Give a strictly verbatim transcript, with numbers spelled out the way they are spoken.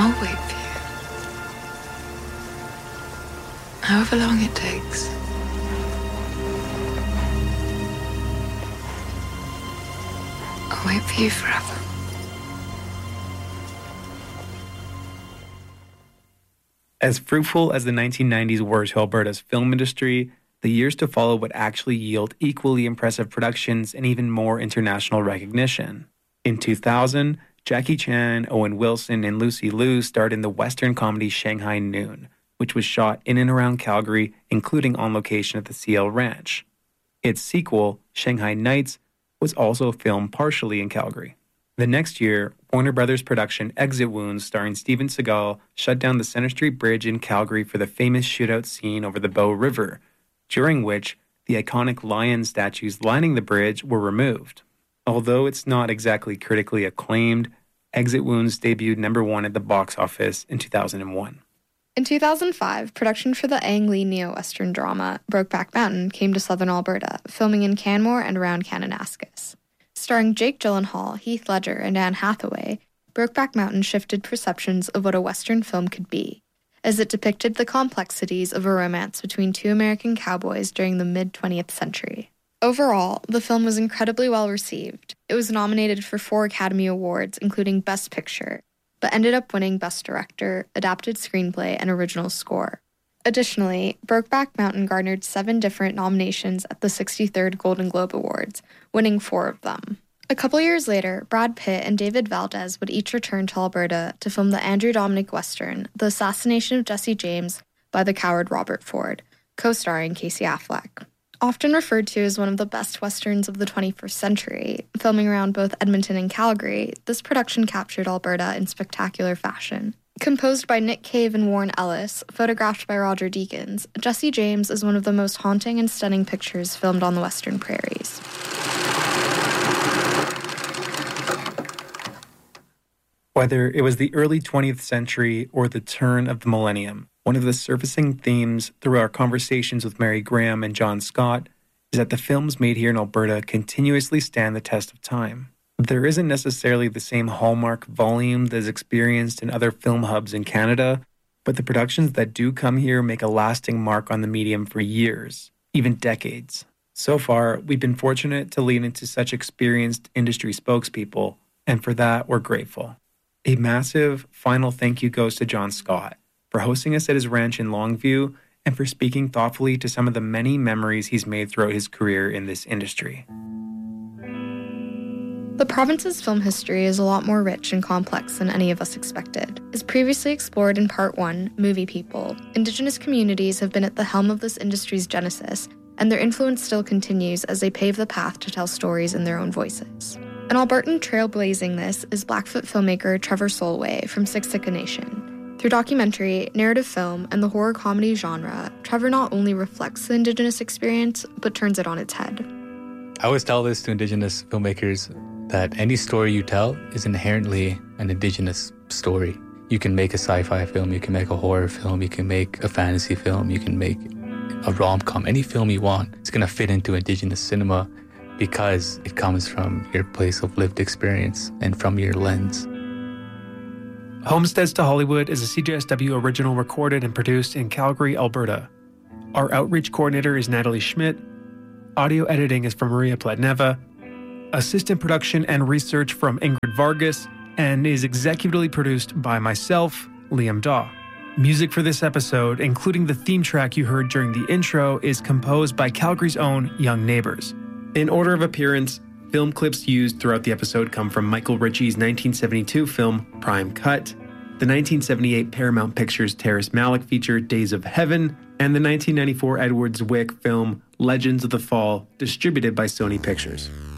I'll wait for you. However long it takes. I'll wait for you forever. As fruitful as the nineteen nineties were to Alberta's film industry, the years to follow would actually yield equally impressive productions and even more international recognition. In two thousand, Jackie Chan, Owen Wilson, and Lucy Liu starred in the Western comedy Shanghai Noon, which was shot in and around Calgary, including on location at the C L Ranch. Its sequel, Shanghai Nights, was also filmed partially in Calgary. The next year, Warner Brothers production Exit Wounds, starring Steven Seagal, shut down the Centre Street Bridge in Calgary for the famous shootout scene over the Bow River, during which the iconic lion statues lining the bridge were removed. Although it's not exactly critically acclaimed, Exit Wounds debuted number one at the box office in two thousand one. In two thousand five, production for the Ang Lee neo-Western drama Brokeback Mountain came to southern Alberta, filming in Canmore and around Kananaskis. Starring Jake Gyllenhaal, Heath Ledger, and Anne Hathaway, Brokeback Mountain shifted perceptions of what a Western film could be, as it depicted the complexities of a romance between two American cowboys during the mid-twentieth century. Overall, the film was incredibly well received. It was nominated for four Academy Awards, including Best Picture, but ended up winning Best Director, Adapted Screenplay, and Original Score. Additionally, Brokeback Mountain garnered seven different nominations at the sixty-third Golden Globe Awards, winning four of them. A couple years later, Brad Pitt and David Valdez would each return to Alberta to film the Andrew Dominik Western, The Assassination of Jesse James by the Coward Robert Ford, co-starring Casey Affleck. Often referred to as one of the best Westerns of the twenty-first century, filming around both Edmonton and Calgary, this production captured Alberta in spectacular fashion. Composed by Nick Cave and Warren Ellis, photographed by Roger Deakins, Jesse James is one of the most haunting and stunning pictures filmed on the Western prairies. Whether it was the early twentieth century or the turn of the millennium, one of the surfacing themes through our conversations with Mary Graham and John Scott is that the films made here in Alberta continuously stand the test of time. There isn't necessarily the same hallmark volume that is experienced in other film hubs in Canada, but the productions that do come here make a lasting mark on the medium for years, even decades. So far, we've been fortunate to lean into such experienced industry spokespeople, and for that, we're grateful. A massive final thank you goes to John Scott for hosting us at his ranch in Longview and for speaking thoughtfully to some of the many memories he's made throughout his career in this industry. The province's film history is a lot more rich and complex than any of us expected. As previously explored in Part one, Movie People, Indigenous communities have been at the helm of this industry's genesis, and their influence still continues as they pave the path to tell stories in their own voices. An Albertan trailblazing this is Blackfoot filmmaker Trevor Solway from Siksika Nation. Through documentary, narrative film, and the horror comedy genre, Trevor not only reflects the Indigenous experience, but turns it on its head. I always tell this to Indigenous filmmakers that any story you tell is inherently an Indigenous story. You can make a sci-fi film, you can make a horror film, you can make a fantasy film, you can make a rom-com. Any film you want, it's going to fit into Indigenous cinema because it comes from your place of lived experience and from your lens. Homesteads to Hollywood is a C J S W original recorded and produced in Calgary, Alberta. Our outreach coordinator is Natalie Schmidt. Audio editing is from Maria Pladneva. Assistant production and research from Ingrid Vargas, and is executively produced by myself, Liam Daw. Music for this episode, including the theme track you heard during the intro, is composed by Calgary's own Young Neighbors. In order of appearance, film clips used throughout the episode come from Michael Ritchie's nineteen seventy-two film Prime Cut, the nineteen seventy-eight Paramount Pictures Terrace Malick feature Days of Heaven, and the nineteen ninety-four Edward Zwick film Legends of the Fall, distributed by Sony Pictures.